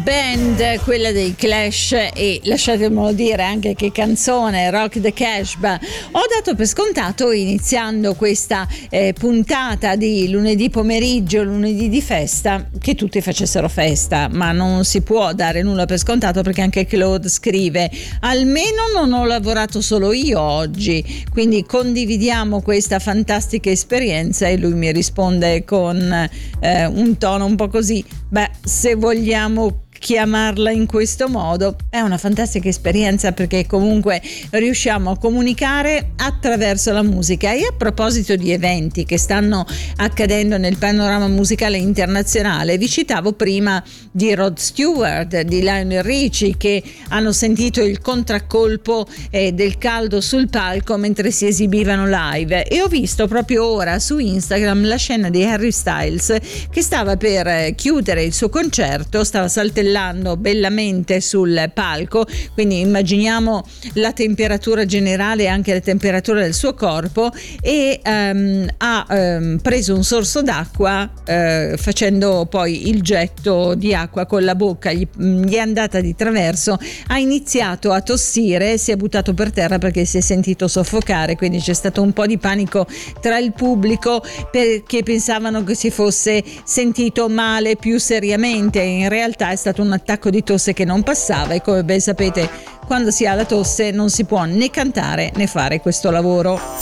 band, quella dei Clash, e lasciatemelo dire anche che canzone, Rock the Casbah. Ho dato per scontato, iniziando questa puntata di lunedì pomeriggio, lunedì di festa, che tutti facessero festa, ma non si può dare nulla per scontato, perché anche Claude scrive: almeno non ho lavorato solo io oggi, quindi condividiamo questa fantastica esperienza. E lui mi risponde con un tono un po' così: beh, se vogliamo chiamarla in questo modo, è una fantastica esperienza, perché comunque riusciamo a comunicare attraverso la musica. E a proposito di eventi che stanno accadendo nel panorama musicale internazionale, vi citavo prima di Rod Stewart, di Lionel Richie, che hanno sentito il contraccolpo del caldo sul palco mentre si esibivano live, e ho visto proprio ora su Instagram la scena di Harry Styles che stava per chiudere il suo concerto, stava saltellando bellamente sul palco, quindi immaginiamo la temperatura generale e anche la temperatura del suo corpo, e ha preso un sorso d'acqua, facendo poi il getto di acqua con la bocca, gli è andata di traverso, ha iniziato a tossire, si è buttato per terra perché si è sentito soffocare, quindi c'è stato un po' di panico tra il pubblico, perché pensavano che si fosse sentito male più seriamente. In realtà è stato un attacco di tosse che non passava, e come ben sapete, quando si ha la tosse non si può né cantare né fare questo lavoro.